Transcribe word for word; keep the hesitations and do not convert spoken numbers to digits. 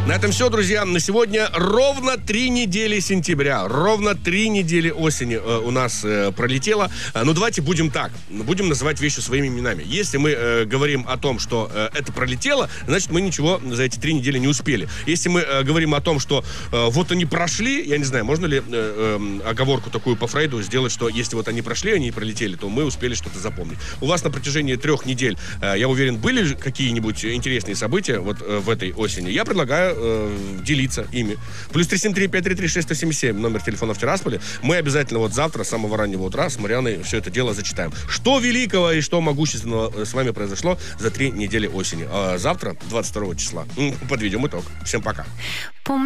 На этом все, друзья. На сегодня ровно три недели сентября. Ровно три недели осени э, у нас э, пролетело. Э, ну, давайте будем так. Будем называть вещи своими именами. Если мы э, говорим о том, что э, это пролетело, значит, мы ничего за эти три недели не успели. Если мы э, говорим о том, что э, вот они прошли, я не знаю, можно ли э, э, оговорку такую по Фрейду сделать, что если вот они прошли, они пролетели, то мы успели что-то запомнить. У вас на протяжении трех недель, э, я уверен, были какие-нибудь интересные события вот э, в этой осени. Я предлагаю делиться ими. Плюс три семь три пять три три шесть сто семьдесят семь, номер телефона в Тирасполе. Мы обязательно вот завтра с самого раннего утра с Марианой все это дело зачитаем. Что великого и что могущественного с вами произошло за три недели осени. А завтра, двадцать второго числа, подведем итог. Всем пока.